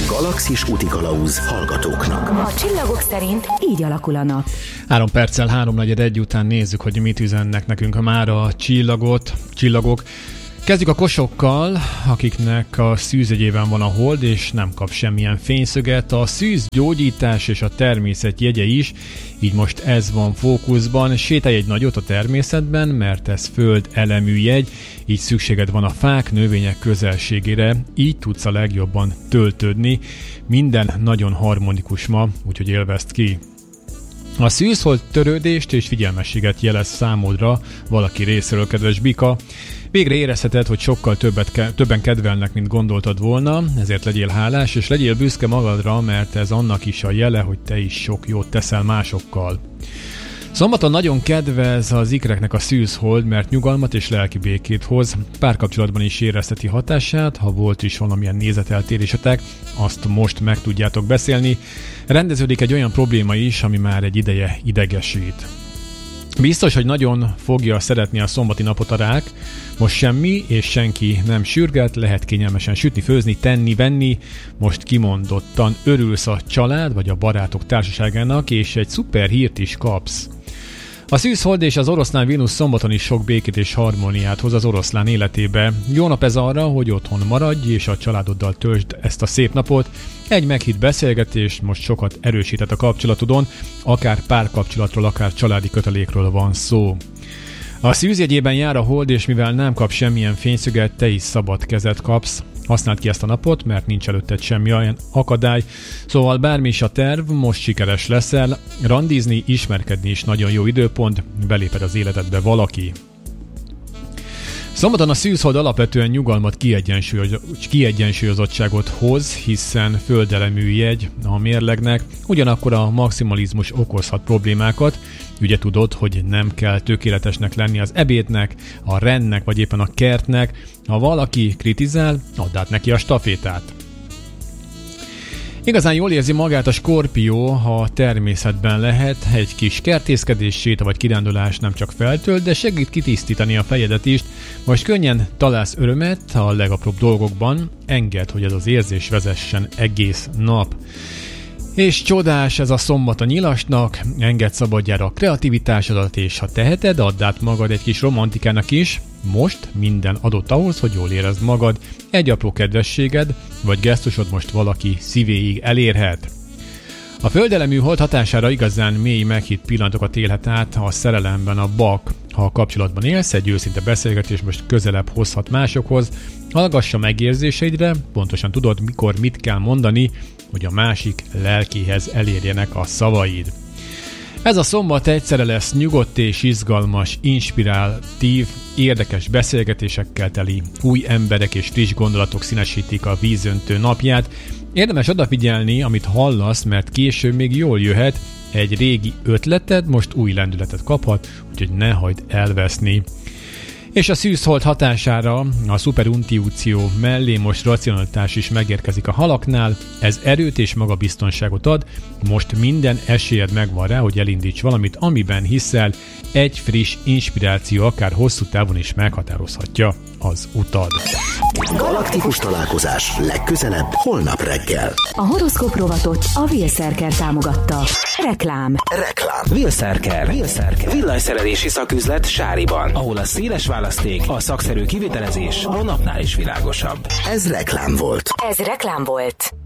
Galaxis útikalauz hallgatóknak. A csillagok szerint így alakul a nap. 3 perccel 3:41 után nézzük, hogy mit üzennek nekünk már a csillagok. Kezdjük a kosokkal, akiknek a szűzjegyében van a hold, és nem kap semmilyen fényszöget. A szűz gyógyítás és a természet jegye is, így most ez van fókuszban. Sétálj egy nagyot a természetben, mert ez föld elemű jegy, így szükséged van a fák, növények közelségére, így tudsz a legjobban töltődni. Minden nagyon harmonikus ma, úgyhogy élvezd ki. A szűzhold törődést és figyelmességet jelez számodra valaki részéről, kedves bika. Végre érezheted, hogy sokkal többen kedvelnek, mint gondoltad volna, ezért legyél hálás, és legyél büszke magadra, mert ez annak is a jele, hogy te is sok jót teszel másokkal. Szombaton nagyon kedvez az ikreknek a szűzhold, mert nyugalmat és lelki békét hoz. Párkapcsolatban is érezheti hatását, ha volt is valamilyen nézeteltérésetek, azt most meg tudjátok beszélni. Rendeződik egy olyan probléma is, ami már egy ideje idegesít. Biztos, hogy nagyon fogja szeretni a szombati napot a rák. Most semmi és senki nem sürget, lehet kényelmesen sütni, főzni, tenni, venni. Most kimondottan örülsz a család vagy a barátok társaságának, és egy szuper hírt is kapsz. A szűzhold és az oroszlán Vénusz szombaton is sok békét és harmóniát hoz az oroszlán életébe. Jó nap ez arra, hogy otthon maradj és a családoddal töltsd ezt a szép napot. Egy meghitt beszélgetés most sokat erősített a kapcsolatodon, akár párkapcsolatról, akár családi kötelékről van szó. A szűzjegyében jár a hold, és mivel nem kap semmilyen fényszöget, te is szabad kezet kapsz. Használd ki ezt a napot, mert nincs előtted semmi olyan akadály. Szóval bármi is a terv, most sikeres leszel. Randizni, ismerkedni is nagyon jó időpont, beléped az életedbe valaki. Szombaton a szűzhold alapvetően nyugalmat, kiegyensúlyozottságot hoz, hiszen földelemű jegy a mérlegnek, ugyanakkor a maximalizmus okozhat problémákat. Ugye tudod, hogy nem kell tökéletesnek lenni az ebédnek, a rendnek vagy éppen a kertnek. Ha valaki kritizál, add át neki a stafétát. Igazán jól érzi magát a Skorpió, ha a természetben lehet. Egy kis kertészkedés, séta vagy kirándulás nem csak feltölt, de segít kitisztítani a fejedet is. Most könnyen találsz örömet a legapróbb dolgokban, engedd, hogy ez az érzés vezessen egész nap. És csodás ez a szombat a nyilasnak, engedd szabadjára a kreativitásodat, és ha teheted, add át magad egy kis romantikának is. Most minden adott ahhoz, hogy jól érezd magad, egy apró kedvességed vagy gesztusod most valaki szívéig elérhet. A földelemű hold hatására igazán mély meghitt pillanatokat élhet át a szerelemben a bak. Ha a kapcsolatban élsz, egy őszinte beszélgetés most közelebb hozhat másokhoz. Hallgassa megérzéseidre, pontosan tudod, mikor mit kell mondani, hogy a másik lelkéhez elérjenek a szavaid. Ez a szombat egyszerre lesz nyugodt és izgalmas, inspiratív, érdekes beszélgetésekkel teli, új emberek és friss gondolatok színesítik a vízöntő napját. Érdemes odafigyelni, amit hallasz, mert később még jól jöhet, egy régi ötleted most új lendületet kaphat, úgyhogy ne hagyd elveszni. És a szűzhold hatására a szuperintuíció mellé most racionalitás is megérkezik a halaknál, ez erőt és magabiztonságot ad, most minden esélyed megvan rá, hogy elindíts valamit, amiben hiszel, egy friss inspiráció akár hosszú távon is meghatározhatja az utad. Galaktikus találkozás legközelebb holnap reggel. A horoszkóp rovatot a Wilszerker támogatta. Reklám. Wilszerker. Villanyszerelési szaküzlet Sáriban, ahol a széles választék, a szakszerű kivitelezés a napnál is világosabb. Ez reklám volt.